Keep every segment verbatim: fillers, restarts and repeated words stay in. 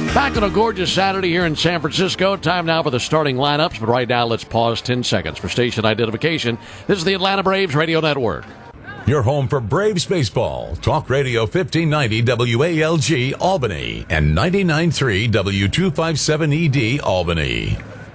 Back on a gorgeous Saturday here in San Francisco. Time now for the starting lineups, but right now let's pause ten seconds for station identification. This is the Atlanta Braves Radio Network. Your home for Braves baseball. Talk Radio fifteen ninety W A L G Albany and ninety-nine point three W two fifty-seven E D Albany.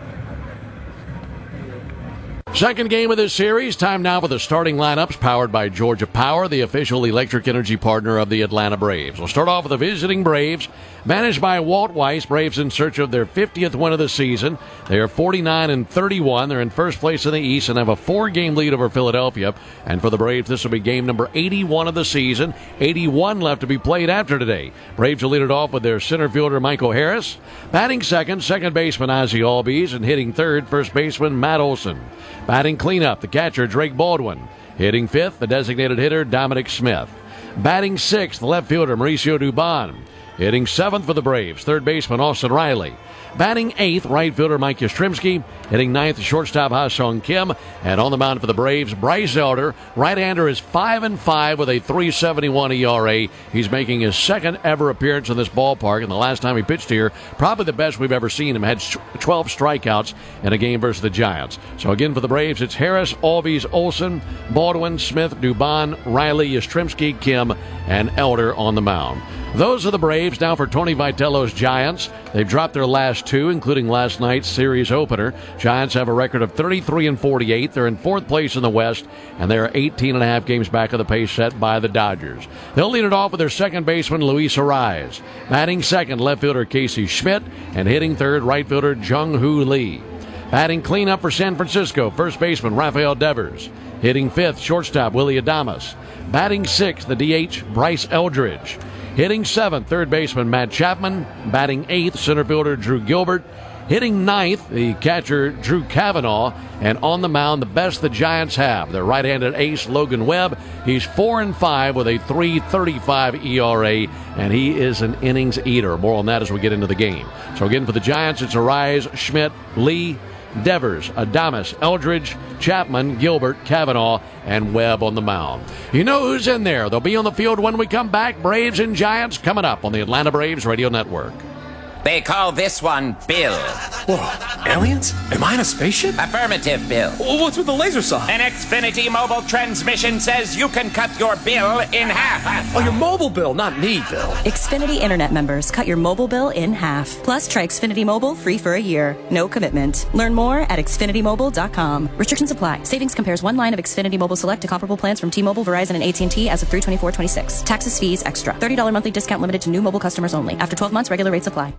Second game of this series. Time now for the starting lineups, powered by Georgia Power, the official electric energy partner of the Atlanta Braves. We'll start off with the visiting Braves, managed by Walt Weiss. Braves in search of their fiftieth win of the season. They are forty-nine and thirty-one. They're in first place in the East and have a four-game lead over Philadelphia. And for the Braves, this will be game number eighty-one of the season. eighty-one left to be played after today. Braves will lead it off with their center fielder, Michael Harris. Batting second, second baseman, Ozzie Albies. And hitting third, first baseman, Matt Olson. Batting cleanup, the catcher, Drake Baldwin. Hitting fifth, the designated hitter, Dominic Smith. Batting sixth, the left fielder, Mauricio Dubon. Hitting seventh for the Braves, third baseman, Austin Riley. Batting eighth, right fielder Mike Yastrzemski. Hitting ninth, shortstop Ha-Sung Kim. And on the mound for the Braves, Bryce Elder. Right-hander is five and five with a three seventy-one E R A. He's making his second ever appearance in this ballpark, and the last time he pitched here, probably the best we've ever seen him. Had twelve strikeouts in a game versus the Giants. So again for the Braves, it's Harris, Albies, Olson, Baldwin, Smith, Dubon, Riley, Yastrzemski, Kim, and Elder on the mound. Those are the Braves. Now for Tony Vitello's Giants. They've dropped their last two, including last night's series opener. Giants have a record of thirty-three and forty-eight. They're in fourth place in the West, and they are eighteen and a half games back of the pace set by the Dodgers. They'll lead it off with their second baseman, Luis Arraez. Batting second, left fielder Casey Schmidt, and hitting third, right fielder Jung-Hoo Lee. Batting cleanup for San Francisco, first baseman Rafael Devers. Hitting fifth, shortstop Willy Adames. Batting sixth, the D H Bryce Eldridge. Hitting seventh, third baseman Matt Chapman. Batting eighth, center fielder Drew Gilbert. Hitting ninth, the catcher Drew Cavanaugh. And on the mound, the best the Giants have, their right-handed ace Logan Webb. He's four and five with a three thirty-five E R A, and he is an innings eater. More on that as we get into the game. So again, for the Giants, it's Arraez, Schmidt, Lee, Devers, Adames, Eldridge, Chapman, Gilbert, Cavanaugh, and Webb on the mound. You know who's in there. They'll be on the field when we come back. Braves and Giants coming up on the Atlanta Braves Radio Network. They call this one Bill. Whoa, aliens? Am I in a spaceship? Affirmative, Bill. Well, what's with the laser saw? An Xfinity mobile transmission says you can cut your bill in half. Oh, your mobile bill, not me, Bill. Xfinity Internet members, cut your mobile bill in half. Plus, try Xfinity Mobile free for a year. No commitment. Learn more at Xfinity Mobile dot com. Restrictions apply. Savings compares one line of Xfinity Mobile Select to comparable plans from T-Mobile, Verizon, and A T and T as of three twenty-four twenty-six. Taxes, fees, extra. thirty dollars monthly discount limited to new mobile customers only. After twelve months, regular rates apply.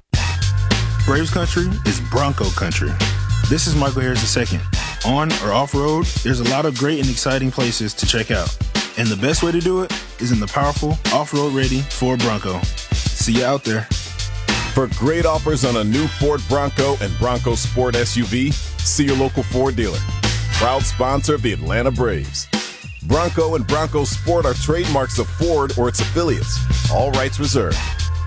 Braves country is Bronco country. This is Michael Harris the second. On or off-road, there's a lot of great and exciting places to check out. And the best way to do it is in the powerful, off-road ready Ford Bronco. See you out there. For great offers on a new Ford Bronco and Bronco Sport S U V, see your local Ford dealer. Proud sponsor of the Atlanta Braves. Bronco and Bronco Sport are trademarks of Ford or its affiliates. All rights reserved.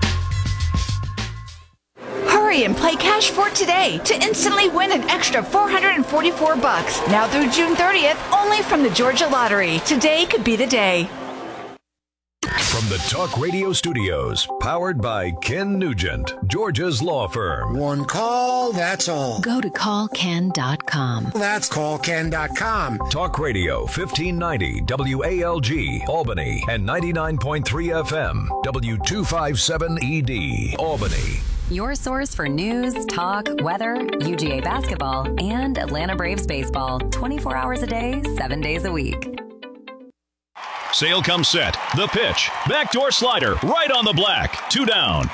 Hurry and play Cash for today to instantly win an extra four hundred forty-four bucks. Now through June thirtieth, only from the Georgia Lottery. Today could be the day. From the Talk Radio Studios, powered by Ken Nugent, Georgia's law firm. One call, that's all. Go to call ken dot com. That's call ken dot com. Talk Radio fifteen ninety W A L G, Albany, and ninety-nine point three F M, W two fifty-seven E D, Albany. Your source for news, talk, weather, U G A basketball, and Atlanta Braves baseball. twenty-four hours a day, seven days a week. Sale comes set. The pitch. Backdoor slider. Right on the black. Two down.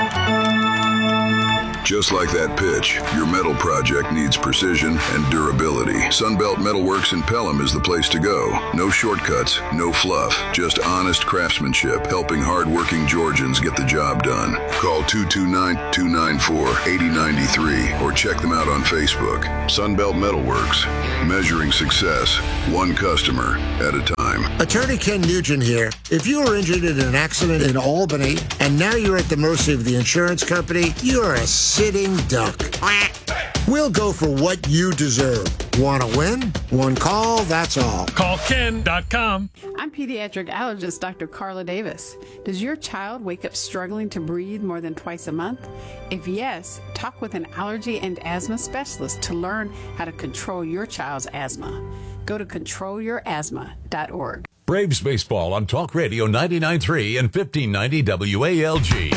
Just like that pitch, your metal project needs precision and durability. Sunbelt Metalworks in Pelham is the place to go. No shortcuts, no fluff, just honest craftsmanship, helping hardworking Georgians get the job done. Call two two nine, two nine four, eight oh nine three or check them out on Facebook. Sunbelt Metalworks, measuring success, one customer at a time. Attorney Ken Nugent here. If you were injured in an accident in Albany and now you're at the mercy of the insurance company, you're a sitting duck. We'll go for what you deserve. Want to win? One call, that's all. Call Ken dot com. I'm pediatric allergist Doctor Carla Davis. Does your child wake up struggling to breathe more than twice a month? If yes, talk with an allergy and asthma specialist to learn how to control your child's asthma. Go to control your asthma dot org. Braves baseball on Talk Radio ninety-nine point three and fifteen ninety W A L G.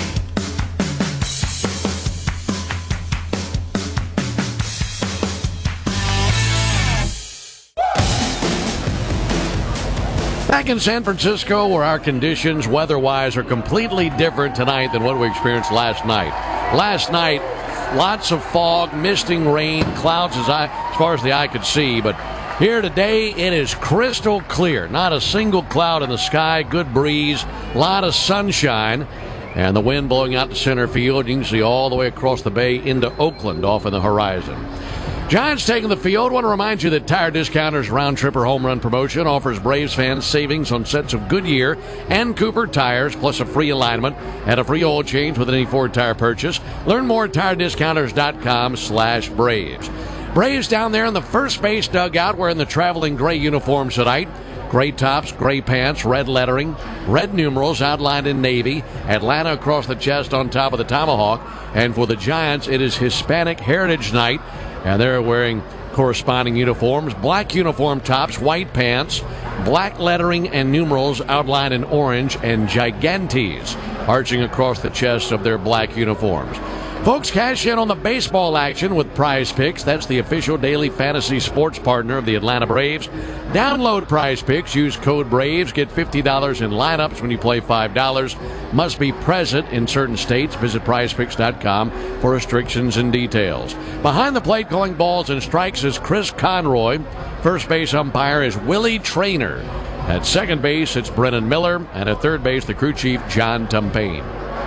Back in San Francisco, where our conditions weather-wise are completely different tonight than what we experienced last night. Last night, lots of fog, misting rain, clouds as, I, as far as the eye could see. But here today, it is crystal clear. Not a single cloud in the sky, good breeze, a lot of sunshine, and the wind blowing out to center field. You can see all the way across the bay into Oakland off in the horizon. Giants taking the field. I want to remind you that Tire Discounters Round Tripper Home Run Promotion offers Braves fans savings on sets of Goodyear and Cooper tires, plus a free alignment and a free oil change with any Ford tire purchase. Learn more at tire discounters dot com slash Braves. Braves down there in the first base dugout wearing the traveling gray uniforms tonight. Gray tops, gray pants, red lettering, red numerals outlined in navy. Atlanta across the chest on top of the tomahawk. And for the Giants, it is Hispanic Heritage Night. And they're wearing corresponding uniforms, black uniform tops, white pants, black lettering and numerals outlined in orange, and gigantes arching across the chest of their black uniforms. Folks, cash in on the baseball action with Prize Picks. That's the official daily fantasy sports partner of the Atlanta Braves. Download Prize Picks. Use code BRAVES. Get fifty dollars in lineups when you play five dollars. Must be present in certain states. Visit prize picks dot com for restrictions and details. Behind the plate calling balls and strikes is Chris Conroy. First base umpire is Willie Traynor. At second base, it's Brennan Miller. And at third base, the crew chief, John Tumpain.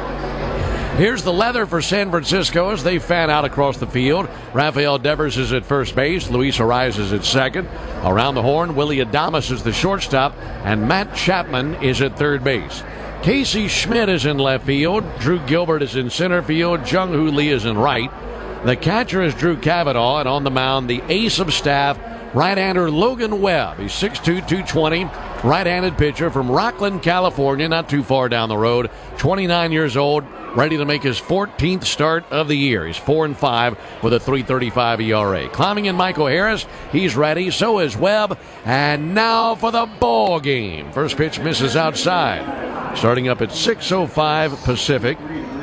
Here's the leather for San Francisco as they fan out across the field. Rafael Devers is at first base. Luis Arraez is at second. Around the horn, Willie Adames is the shortstop, and Matt Chapman is at third base. Casey Schmidt is in left field. Drew Gilbert is in center field. Jung-Hoo Lee is in right. The catcher is Drew Cavanaugh, and on the mound, the ace of staff, right-hander Logan Webb. He's six two, two twenty, right-handed pitcher from Rockland, California, not too far down the road. twenty-nine years old, ready to make his fourteenth start of the year. He's four and five with a three thirty-five E R A. Climbing in Michael Harris, he's ready. So is Webb. And now for the ball game. First pitch misses outside. Starting up at six oh five Pacific.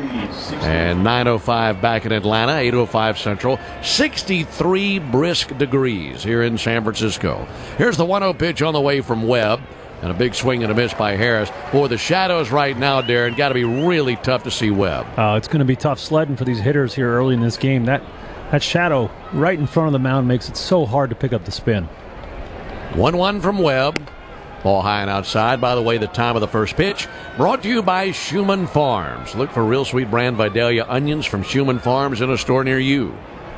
And nine oh five back in Atlanta, eight oh five Central. sixty-three brisk degrees here in San Francisco. Here's the one oh pitch on the way from Webb. And a big swing and a miss by Harris. Boy, the shadows right now, Darren, got to be really tough to see Webb. Uh, it's going to be tough sledding for these hitters here early in this game. That that shadow right in front of the mound makes it so hard to pick up the spin. one one from Webb. Ball high and outside. By the way, the time of the first pitch brought to you by Schumann Farms. Look for Real Sweet brand Vidalia onions from Schumann Farms in a store near you.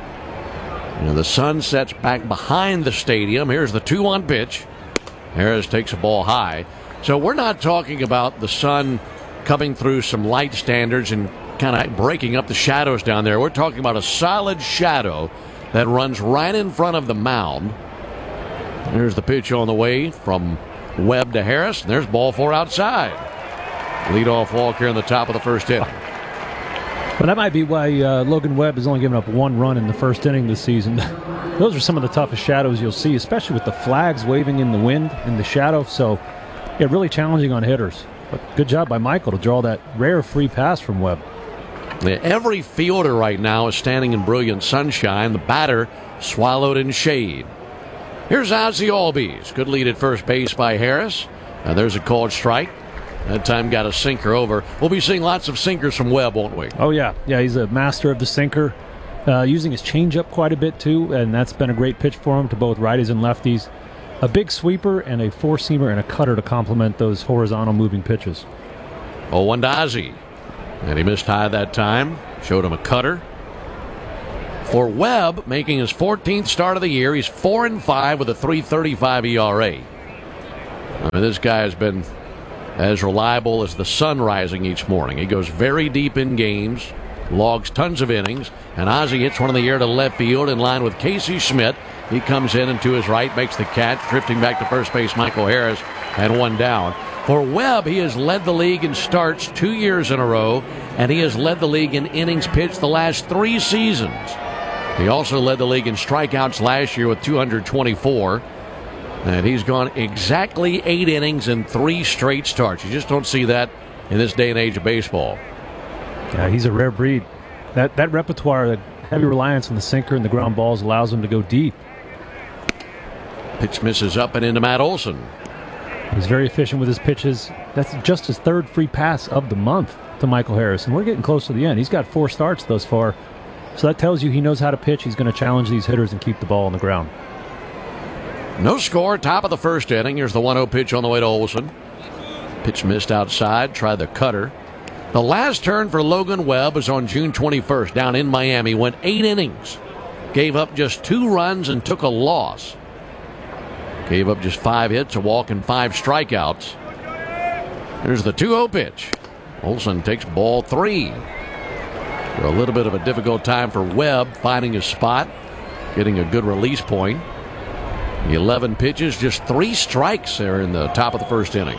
You know, the sun sets back behind the stadium. Here's the two one pitch. Harris takes a ball high. So we're not talking about the sun coming through some light standards and kind of breaking up the shadows down there. We're talking about a solid shadow that runs right in front of the mound. There's the pitch on the way from Webb to Harris. And there's ball four outside. Leadoff walk here in the top of the first inning. But that might be why uh, Logan Webb has only given up one run in the first inning this season. Those are some of the toughest shadows you'll see, especially with the flags waving in the wind in the shadow. So, yeah, really challenging on hitters. But good job by Michael to draw that rare free pass from Webb. Yeah, every fielder right now is standing in brilliant sunshine. The batter swallowed in shade. Here's Ozzie Albies. Good lead at first base by Harris. And there's a called strike. That time got a sinker over. We'll be seeing lots of sinkers from Webb, won't we? Oh, yeah. Yeah, he's a master of the sinker. Uh, using his changeup quite a bit, too, and that's been a great pitch for him to both righties and lefties. A big sweeper and a four-seamer and a cutter to complement those horizontal moving pitches. oh one to Ozzie. And he missed high that time. Showed him a cutter. For Webb, making his fourteenth start of the year, he's four and five with a three thirty-five E R A. I mean, this guy has been as reliable as the sun rising each morning. He goes very deep in games. logs tons of innings. And Ozzie hits one in the air to left field in line with Casey Schmidt. He comes in and to his right, makes the catch, drifting back to first base, Michael Harris, and one down. For Webb, he has led the league in starts two years in a row, and he has led the league in innings pitched the last three seasons. He also led the league in strikeouts last year with two hundred twenty-four. And he's gone exactly eight innings in three straight starts. You just don't see that in this day and age of baseball. Yeah, he's a rare breed. That that repertoire, that heavy reliance on the sinker and the ground balls allows him to go deep. Pitch misses up and into Matt Olson. He's very efficient with his pitches. That's just his third free pass of the month to Michael Harris. And we're getting close to the end. He's got four starts thus far. So that tells you he knows how to pitch. He's going to challenge these hitters and keep the ball on the ground. No score, top of the first inning. Here's the one oh pitch on the way to Olson. Pitch missed outside, tried the cutter. The last turn for Logan Webb was on June twenty-first down in Miami. Went eight innings. Gave up just two runs and took a loss. Gave up just five hits, a walk, and five strikeouts. Here's the two oh pitch. Olson takes ball three. For a little bit of a difficult time for Webb finding his spot, getting a good release point. The eleven pitches, just three strikes there in the top of the first inning.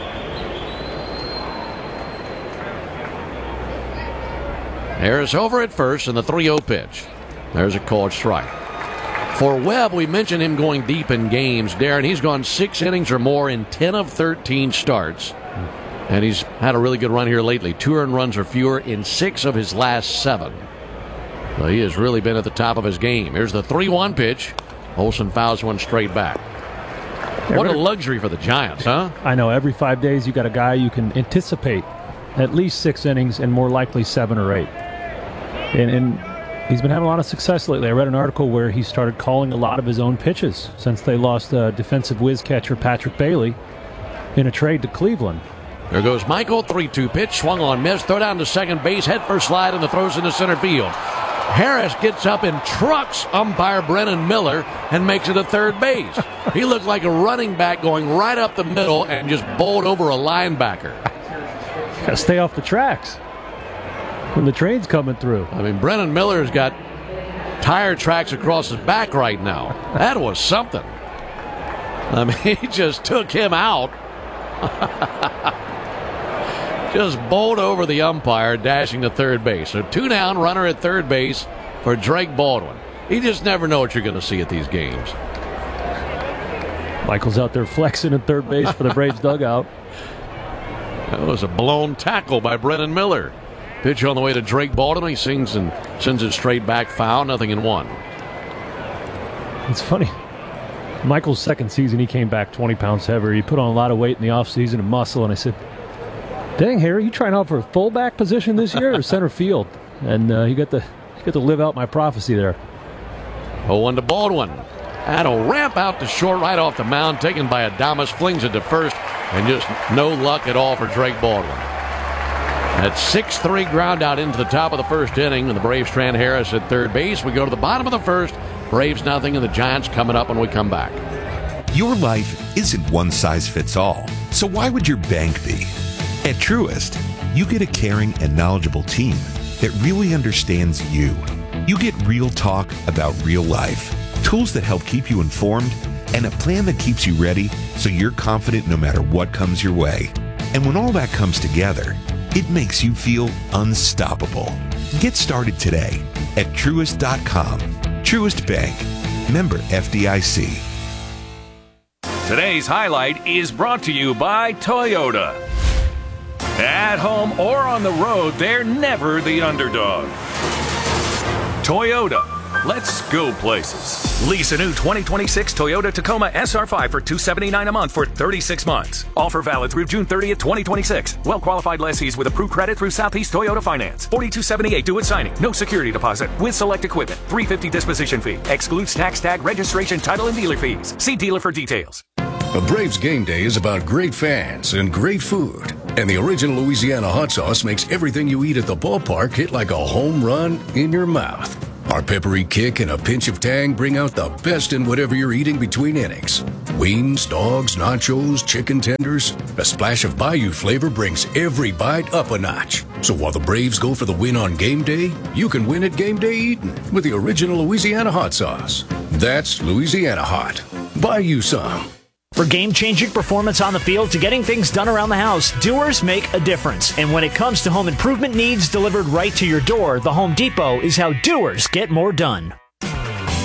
Harris over at first, and the three oh pitch. There's a called strike. For Webb, we mentioned him going deep in games. Darren, he's gone six innings or more in ten of thirteen starts. And he's had a really good run here lately. Two earned runs or fewer in six of his last seven. So he has really been at the top of his game. Here's the three one pitch. Olson fouls one straight back. What a luxury for the Giants, huh? I know. Every five days you got a guy you can anticipate at least six innings and more likely seven or eight. And, and he's been having a lot of success lately. I read an article where he started calling a lot of his own pitches since they lost uh, defensive whiz catcher Patrick Bailey in a trade to Cleveland. There goes Michael, three two pitch, swung on, missed, throw down to second base, head first slide, and the throws into center field. Harris gets up and trucks umpire Brennan Miller and makes it a third base. He looked like a running back going right up the middle and just bowled over a linebacker. Got to stay off the tracks when the train's coming through. I mean, Brennan Miller's got tire tracks across his back right now. That was something. I mean, he just took him out. Just bowled over the umpire, dashing to third base. So two down, runner at third base for Drake Baldwin. You just never know what you're going to see at these games. Michael's out there flexing at third base for the Braves dugout. That was a blown tackle by Brennan Miller. Pitch on the way to Drake Baldwin. He sings and sends it straight back, foul, nothing in one. It's funny. Michael's second season, he came back twenty pounds heavier. He put on a lot of weight in the offseason and muscle, and I said, dang, Harry, you trying out for a fullback position this year or center field? And uh, you got to you got to live out my prophecy there. oh one to Baldwin. And a ramp out to short right off the mound, taken by Adames, flings it to first, and just no luck at all for Drake Baldwin. At six three ground out into the top of the first inning, and the Braves strand Harris at third base. We go to the bottom of the first. Braves nothing, and the Giants coming up when we come back. Your life isn't one size fits all, so why would your bank be? At Truist, you get a caring and knowledgeable team that really understands you. You get real talk about real life, tools that help keep you informed, and a plan that keeps you ready so you're confident no matter what comes your way. And when all that comes together, it makes you feel unstoppable. Get started today at Truist dot com. Truist Bank. Member F D I C. Today's highlight is brought to you by Toyota. At home or on the road, they're never the underdog. Toyota. Let's go places. Lease a new twenty twenty-six Toyota Tacoma S R five for two hundred seventy-nine dollars a month for thirty-six months. Offer valid through June thirtieth, twenty twenty-six. Well-qualified lessees with approved credit through Southeast Toyota Finance. forty-two seventy-eight due at signing. No security deposit. With select equipment. three hundred fifty dollars disposition fee. Excludes tax, tag, registration, title, and dealer fees. See dealer for details. A Braves game day is about great fans and great food. And the original Louisiana hot sauce makes everything you eat at the ballpark hit like a home run in your mouth. Our peppery kick and a pinch of tang bring out the best in whatever you're eating between innings. Wings, dogs, nachos, chicken tenders. A splash of Bayou flavor brings every bite up a notch. So while the Braves go for the win on game day, you can win at game day eating with the original Louisiana hot sauce. That's Louisiana Hot. Buy you some. For game-changing performance on the field to getting things done around the house, doers make a difference. And when it comes to home improvement needs delivered right to your door, the Home Depot is how doers get more done.